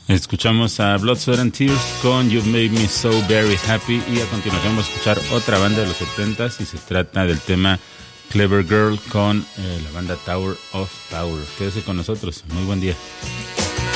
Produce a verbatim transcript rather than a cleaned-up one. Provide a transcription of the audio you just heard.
Escuchamos a Blood, Sweat and Tears con You've Made Me So Very Happy, y a continuación vamos a escuchar otra banda de los setentas y se trata del tema Clever Girl con eh, la banda Tower of Power. Quédese con nosotros, muy buen día.